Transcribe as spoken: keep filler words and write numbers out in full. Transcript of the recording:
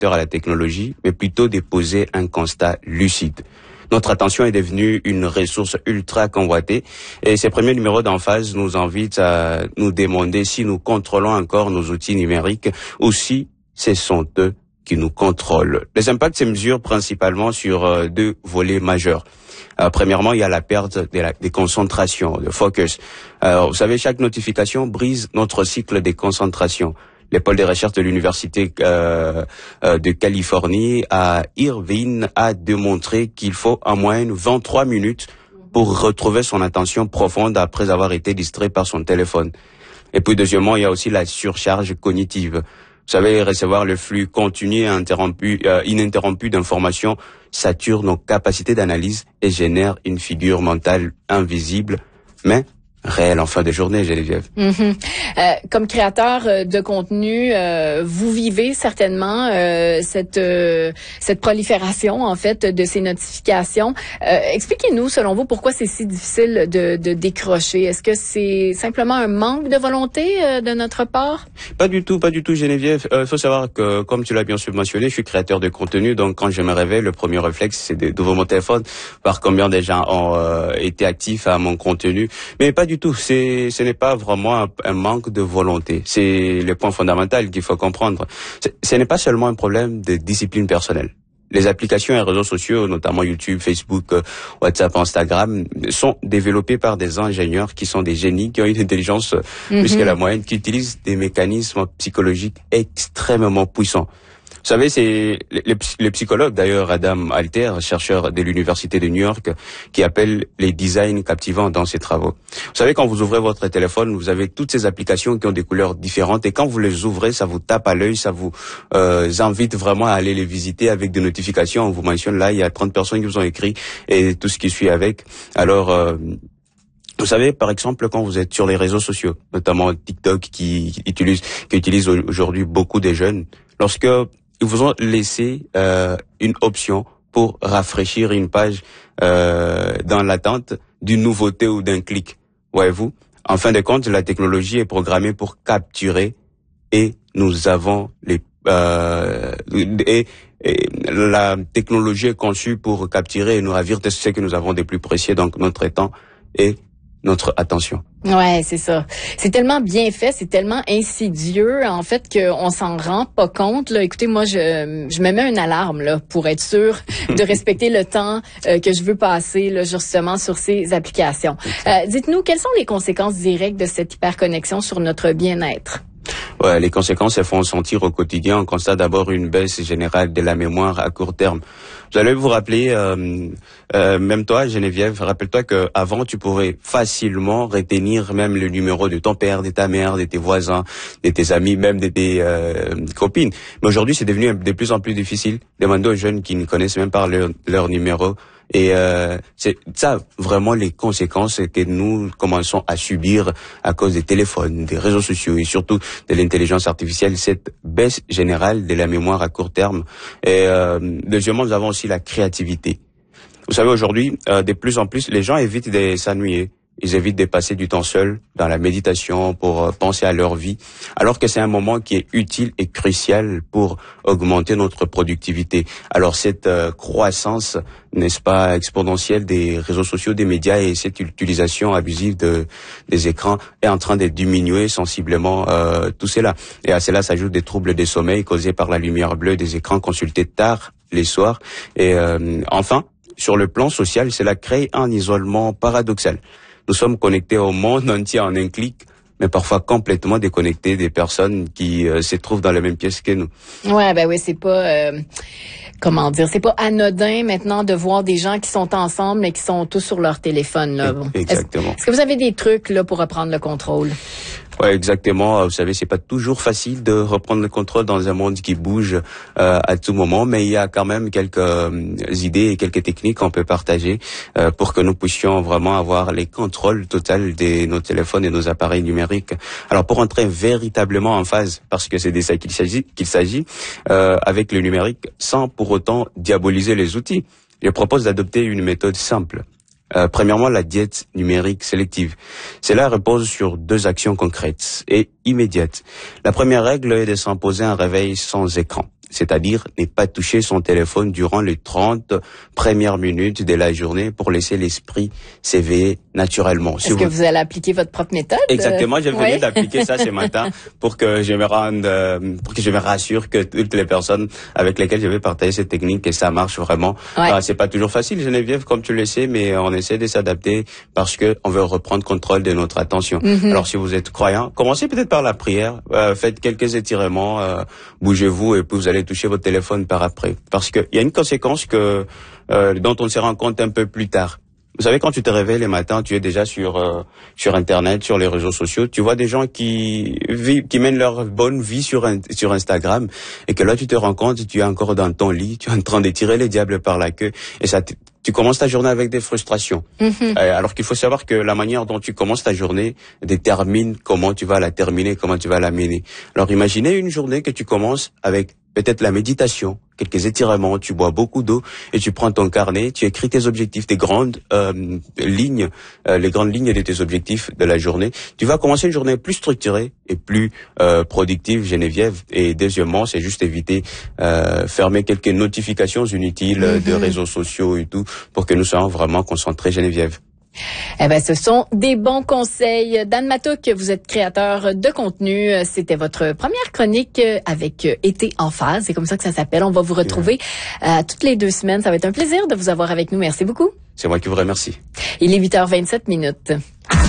à la technologie, mais plutôt de poser un constat lucide. Notre attention est devenue une ressource ultra convoitée et ces premiers numéros d'Emphase nous invitent à nous demander si nous contrôlons encore nos outils numériques ou si ce sont eux qui nous contrôlent. Les impacts se mesurent principalement sur euh, deux volets majeurs. Euh, premièrement, il y a la perte de la, des concentrations, de focus. Euh, vous savez, chaque notification brise notre cycle de concentration. Le pôle de recherche de l'Université euh, euh, de Californie à Irvine a démontré qu'il faut en moyenne vingt-trois minutes pour retrouver son attention profonde après avoir été distrait par son téléphone. Et puis deuxièmement, il y a aussi la surcharge cognitive. Vous savez, recevoir le flux continu et interrompu, euh, ininterrompu d'informations sature nos capacités d'analyse et génère une figure mentale invisible, mais réel en fin de journée, Geneviève. Mm-hmm. Euh, comme créateur de contenu, euh, vous vivez certainement euh, cette euh, cette prolifération en fait de ces notifications. Euh, expliquez-nous, selon vous, pourquoi c'est si difficile de, de décrocher. Est-ce que c'est simplement un manque de volonté euh, de notre part? Pas du tout, pas du tout, Geneviève. Il euh, faut savoir que, comme tu l'as bien mentionné, je suis créateur de contenu, donc quand je me réveille, le premier réflexe, c'est d'ouvrir mon téléphone, voir combien de gens ont euh, été actifs à mon contenu, mais pas du tout. C'est, ce n'est pas vraiment un, un manque de volonté. C'est le point fondamental qu'il faut comprendre. Ce n'est pas seulement un problème de discipline personnelle. Les applications et réseaux sociaux, notamment YouTube, Facebook, WhatsApp, Instagram, sont développés par des ingénieurs qui sont des génies, qui ont une intelligence mm-hmm. plus que la moyenne, qui utilisent des mécanismes psychologiques extrêmement puissants. Vous savez, c'est les, les psychologues, d'ailleurs, Adam Alter, chercheur de l'Université de New York, qui appelle les designs captivants dans ses travaux. Vous savez, quand vous ouvrez votre téléphone, vous avez toutes ces applications qui ont des couleurs différentes et quand vous les ouvrez, ça vous tape à l'œil, ça vous euh, invite vraiment à aller les visiter avec des notifications. On vous mentionne là, il y a trente personnes qui vous ont écrit et tout ce qui suit avec. Alors, euh, vous savez, par exemple, quand vous êtes sur les réseaux sociaux, notamment TikTok qui, qui utilise, qui utilise aujourd'hui beaucoup de jeunes, lorsque ils vous ont laissé euh, une option pour rafraîchir une page euh, dans l'attente d'une nouveauté ou d'un clic. Voyez-vous, en fin de compte, la technologie est programmée pour capturer et nous avons les euh, et, et la technologie est conçue pour capturer et nous ravir de ce que nous avons de plus précieux, donc notre temps et notre attention. Ouais, c'est ça. C'est tellement bien fait, c'est tellement insidieux en fait qu'on s'en rend pas compte. Là, écoutez, moi je je me mets une alarme là pour être sûr de respecter le temps euh, que je veux passer là justement sur ces applications. Euh, dites-nous quelles sont les conséquences directes de cette hyperconnexion sur notre bien-être? Ouais, les conséquences se font sentir au quotidien. On constate d'abord une baisse générale de la mémoire à court terme. Vous allez vous rappeler, euh, euh, même toi, Geneviève, rappelle-toi que avant tu pourrais facilement retenir même le numéro de ton père, de ta mère, de tes voisins, de tes amis, même de tes euh, copines. Mais aujourd'hui, c'est devenu de plus en plus difficile. Demandez aux jeunes qui ne connaissent même pas leur, leur numéro. Et euh, c'est ça vraiment les conséquences que nous commençons à subir à cause des téléphones, des réseaux sociaux et surtout de l'intelligence artificielle, cette baisse générale de la mémoire à court terme. Et euh, deuxièmement, nous avons aussi la créativité. Vous savez, aujourd'hui, euh, de plus en plus, les gens évitent de s'ennuyer. Ils évitent de passer du temps seul dans la méditation pour euh, penser à leur vie, alors que c'est un moment qui est utile et crucial pour augmenter notre productivité. Alors cette euh, croissance, n'est-ce pas, exponentielle des réseaux sociaux, des médias et cette utilisation abusive de, des écrans est en train de diminuer sensiblement euh, tout cela. Et à cela s'ajoutent des troubles des sommeils causés par la lumière bleue des écrans consultés tard les soirs. Et euh, enfin, sur le plan social, cela crée un isolement paradoxal. Nous sommes connectés au monde entier en un clic, mais parfois complètement déconnectés des personnes qui euh, se trouvent dans la même pièce que nous. Ouais, ben oui, c'est pas euh, comment dire, c'est pas anodin maintenant de voir des gens qui sont ensemble mais qui sont tous sur leur téléphone là. Exactement. Est-ce, est-ce que vous avez des trucs là pour reprendre le contrôle? Ouais, exactement. Vous savez, c'est pas toujours facile de reprendre le contrôle dans un monde qui bouge euh, à tout moment, mais il y a quand même quelques euh, idées et quelques techniques qu'on peut partager euh, pour que nous puissions vraiment avoir les contrôles total de nos téléphones et nos appareils numériques. Alors, pour entrer véritablement en phase, parce que c'est de ça qu'il s'agit, qu'il s'agit euh, avec le numérique, sans pour autant diaboliser les outils, je propose d'adopter une méthode simple. Euh, premièrement, la diète numérique sélective. Cela repose sur deux actions concrètes et immédiates. La première règle est de s'imposer un réveil sans écran. c'est-à-dire ne pas toucher son téléphone durant les trente premières minutes de la journée pour laisser l'esprit s'éveiller naturellement. Est-ce si que vous... vous allez appliquer votre propre méthode? Exactement, je venais oui. d'appliquer ça ce matin pour que je me rende, euh, pour que je me rassure que toutes les personnes avec lesquelles je vais partager cette technique, que ça marche vraiment. Ouais. Alors, c'est pas toujours facile, Geneviève, comme tu le sais, mais on essaie de s'adapter parce que on veut reprendre contrôle de notre attention. Mm-hmm. Alors, si vous êtes croyant, commencez peut-être par la prière, euh, faites quelques étirements, euh, bougez-vous et puis vous allez toucher votre téléphone par après. Parce qu'il y a une conséquence que euh, dont on se rend compte un peu plus tard. Vous savez, quand tu te réveilles les matins, tu es déjà sur euh, sur Internet, sur les réseaux sociaux. Tu vois des gens qui vivent, qui mènent leur bonne vie sur sur Instagram, et que là tu te rends compte, tu es encore dans ton lit, tu es en train de tirer les diables par la queue, et ça, tu commences ta journée avec des frustrations. Mm-hmm. Euh, alors qu'il faut savoir que la manière dont tu commences ta journée détermine comment tu vas la terminer, comment tu vas la mener. Alors imaginez une journée que tu commences avec peut-être la méditation, quelques étirements, tu bois beaucoup d'eau et tu prends ton carnet, tu écris tes objectifs, tes grandes euh, lignes, euh, les grandes lignes de tes objectifs de la journée. Tu vas commencer une journée plus structurée et plus euh, productive, Geneviève. Et deuxièmement, c'est juste éviter, euh, fermer quelques notifications inutiles mm-hmm. de réseaux sociaux et tout, pour que nous soyons vraiment concentrés, Geneviève. Eh ben, ce sont des bons conseils. Dan Matouk, vous êtes créateur de contenu. C'était votre première chronique avec Été en phase. C'est comme ça que ça s'appelle. On va vous retrouver euh, toutes les deux semaines. Ça va être un plaisir de vous avoir avec nous. Merci beaucoup. C'est moi qui vous remercie. Il est huit heures vingt-sept minutes.